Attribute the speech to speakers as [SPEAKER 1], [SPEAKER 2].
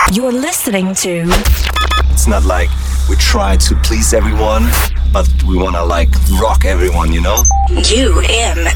[SPEAKER 1] You're listening to.
[SPEAKER 2] It's not like we try to please everyone, but we wanna like rock everyone, you know?
[SPEAKER 1] UMFM.